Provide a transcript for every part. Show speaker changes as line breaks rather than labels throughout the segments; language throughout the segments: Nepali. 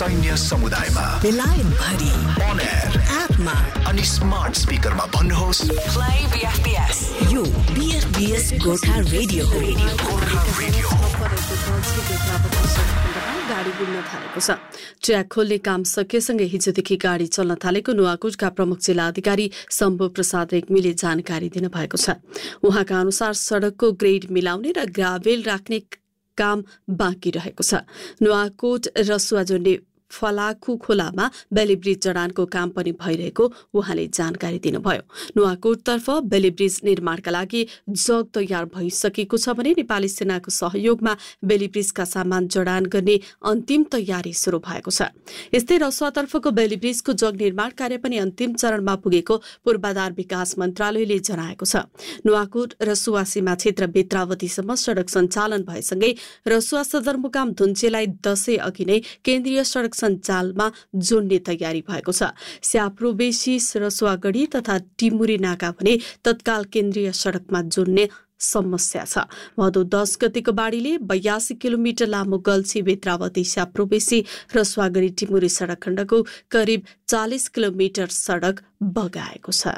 सैन्य समुदायमा,
बेलायत भरि,
on air,
एपमा
अनि स्मार्ट स्पिकरमा भन्नुहोस्
Play BFBS. यो BFBS गोर्खा रेडियो हो।
गोर्खा रेडियो।
गाडी गुड्न थालेको छ। ट्र्याक खोल्ने काम सकेसँगै हिजोदेखि गाडी चल्न थालेको नुवाकोटका प्रमुख जिल्ला अधिकारी शम्भु प्रसाद रेग्मीले जानकारी दिनुभएको छ। उहाँका अनुसार सडकको ग्रेड मिलाउने र ग्राभेल राख्ने काम बाँकी रहेको छ। नुवाकोट रसुवा जोड्ने फलाखु खोलामा बेली ब्रिज जडानको काम पनि भइरहेको उहाँले जानकारी दिनुभयो। नुवाकोटतर्फ बेली ब्रिज निर्माणका लागि जग तयार भइसकेको छ भने नेपाली सेनाको सहयोगमा बेली ब्रिजका सामान जडान गर्ने अन्तिम तयारी सुरु भएको छ। यस्तै रसुवातर्फको बेली ब्रिजको जग निर्माण कार्य पनि अन्तिम चरणमा पुगेको पूर्वाधार विकास मन्त्रालयले जनाएको छ। नुवाकोट रसुवा सीमा क्षेत्र बेत्रावतीसम्म सडक सञ्चालन भएसँगै रसुवा सदरमुकाम धुन्चेलाई दशैं अघि नै केन्द्रीय सडक सञ्जालमा जोड्ने तयारी भएको छ। स्याप्रोबेसी रसुवागढी तथा टिमुरी नाका भने तत्काल केन्द्रीय सडकमा जोड्ने समस्या छ। भदौ 10 गतेको बाढीले 82 किलोमिटर लामो गल्छी बेत्रावती स्याप्रोबेसी रसुवागढी टिमुरी सडक खण्डको करिब 40 किलोमिटर सडक बगाएको छ।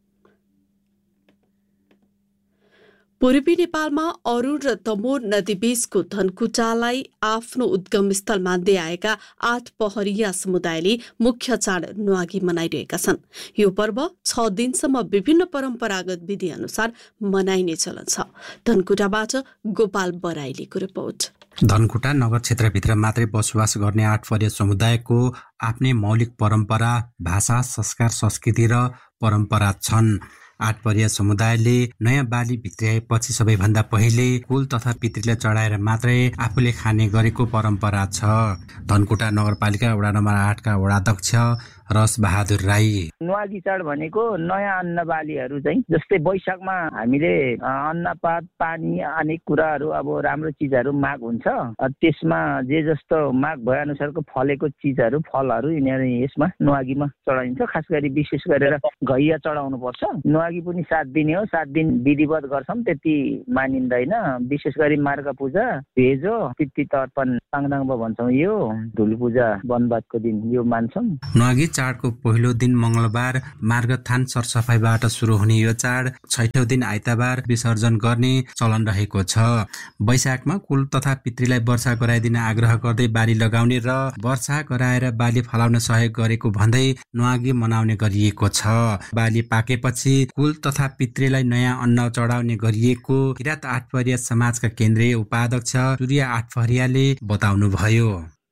पूर्वी नेपालमा अरुण र तमोर नदीबीचको धनकुटालाई आफ्नो उद्गम स्थल मान्दै आएका 8 पहरिया समुदायले मुख्य चाड नुवागी मनाइरहेका छन्। यो पर्व 6 दिनसम्म विभिन्न परम्परागत विधि अनुसार मनाइने चलन छ। धनकुटाबाट गोपाल बराइलीको रिपोर्ट।
धनकुटा नगर क्षेत्रभित्र मात्रै बसोबास गर्ने 8 पहरिया समुदायको आफ्नै मौलिक परम्परा, भाषा, संस्कार, संस्कृति र परम्परा छन्। 8 पहरिया समुदायले नयाँ बाली भित्र्याएपछि सबैभन्दा पहिले कुल तथा पितृलाई चढाएर मात्रै आफूले खाने गरेको परम्परा छ। धनकुटा नगरपालिका वडा नम्बर 8 का वडाध्यक्ष रस बहादुर राई।
नुवागी चाड भनेको नयाँ अन्न बालीहरू चाहिँ जस्तै वैशाखमा हामीले अन्नपात, पानी, अनेक कुराहरू अब राम्रो चिजहरू माग हुन्छ। त्यसमा जे जस्तो माग भए अनुसारको फलेको चिजहरू, फलहरू यिनीहरू यसमा नुवागीमा चढाइन्छ। खास गरी विशेष गरेर घैया चढाउनु पर्छ। नुवागी पनि 7 दिन हो। 7 दिन विधिवत गर्छौँ, त्यति मानिँदैन। विशेष गरी मार्ग पूजा, भेजो, पितृ तर्पण, पाङदाङ भन्छौँ, यो धुल पूजा, वनवासको दिन यो मान्छौँ।
नुवागी चाडको पहिलो दिन मंगलबार मार्गथान सरसफाइबाट सुरु हुने यो चाड 6औं दिन आइतबार विसर्जन गर्ने चलन रहेको छ। वैशाखमा कुल तथा पितृलाई वर्षा गराइदिन आग्रह गर्दै बाली लगाउने र वर्षा गराएर बाली फलाउन सहयोग गरेको भन्दै नुवागी मनाउने गरिएको छ। बाली पाकेपछि कुल तथा पितृलाई नयाँ अन्न चढाउने गरिएको किरात 8 पहरिया समाजका केन्द्रीय उपाध्यक्ष सूर्य 8 पहरियाले बताउनुभयो।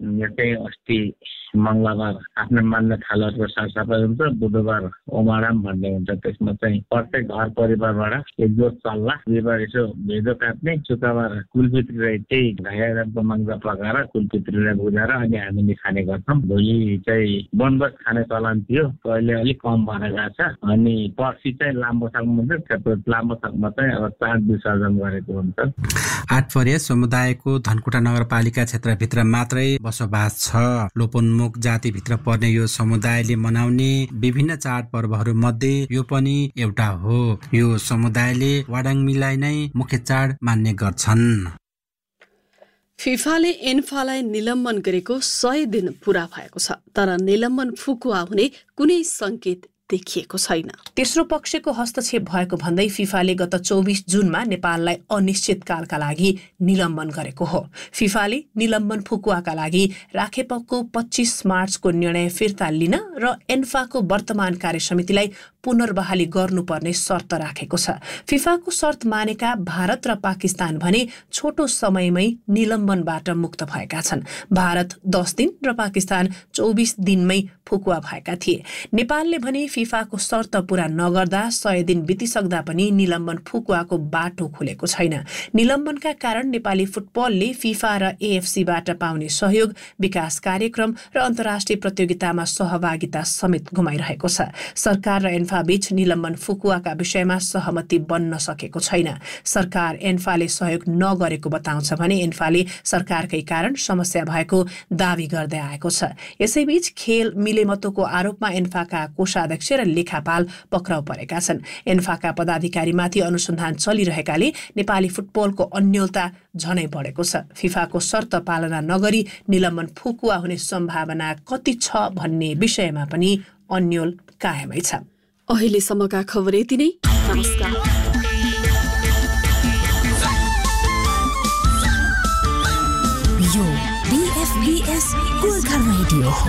अस्ति मंगलबार आफ्नो मान्न थालहरूको सरसफाइ हुन्छ, बुधबार ओमाराम भन्ने हुन्छ। त्यसमा चाहिँ प्रत्येक घर परिवारबाट एक जोत चल्ला, बिहिबार यसो भेदो काट्ने, शुक्रबार कुलपितृलाई त्यही घाइराको माग्दा पकाएर कुलपितृलाई बुझाएर अनि हामीले खाने गर्छौँ। भोलि चाहिँ वनवास खाने चलन थियो, अहिले अलिक कम भएर छ। अनि पर्सि चाहिँ लामोसाङ हुन्छ, लामोसाङमा चाहिँ अब चाड विसर्जन गरेको हुन्छ।
8 पहरिया समुदायको धनकुटा नगरपालिका क्षेत्रभित्र मात्रै बसोबास छ। लोपोन्मुख जातिभित्र पर्ने यो समुदायले मनाउने विभिन्न चाड पर्वहरू मध्ये यो पनि एउटा हो। यो समुदायले वाडाङमीलाई नै मुख्य चाड मान्ने गर्छन्।
फिफाले एन्फालाई निलम्बन गरेको 100 दिन पूरा भएको छ, तर निलम्बन फुकुवा हुने कुनै संकेत देखिएको छैन।
तेस्रो पक्षको हस्तक्षेप भएको भन्दै फिफाले गत 24 जुनमा नेपाललाई अनिश्चितकालका लागि निलम्बन गरेको हो। फिफाले निलम्बन फुकुवाका लागि राखेपको 25 मार्चको निर्णय फिर्ता लिन र एन्फाको वर्तमान कार्यसमितिलाई पुनर्बहाली गर्नुपर्ने शर्त राखेको छ। फिफाको शर्त मानेका भारत र पाकिस्तान भने छोटो समयमै निलम्बनबाट मुक्त भएका छन्। भारत 10 दिन र पाकिस्तान 24 दिनमै फुकुवा भएका थिए। नेपालले भने फिफाको शर्त पूरा नगर्दा 100 दिन बितिसक्दा पनि निलम्बन फुकुवाको बाटो खुलेको छैन। निलम्बनका कारण नेपाली फुटबलले फिफा र एएफसीबाट पाउने सहयोग, विकास कार्यक्रम र अन्तर्राष्ट्रिय प्रतियोगितामा सहभागिता समेत गुमाइरहेको छ। सरकार र एन्फा बीच निलम्बन फुकुवाका विषयमा सहमति बन्न सकेको छैन। सरकार एन्फाले सहयोग नगरेको बताउँछ भने एन्फाले सरकारकै कारण समस्या भएको दावी गर्दै आएको छ। यसैबीच खेल मिलेमतोको आरोपमा एन्फाका कोषाध्यक्ष अध्यक्ष र लेखापाल पक्राउ परेका छन्। एन्फाका पदाधिकारीमाथि अनुसन्धान चलिरहेकाले नेपाली फुटबलको अन्योलता झनै बढेको छ। फिफाको शर्त पालना नगरी निलम्बन फुकुवा हुने सम्भावना कति छ भन्ने विषयमा पनि अन्योल कायमै छ।
अहिलेसम्मका खबर यति नै। नमस्कार।
यो BFBS गोर्खा रेडियो।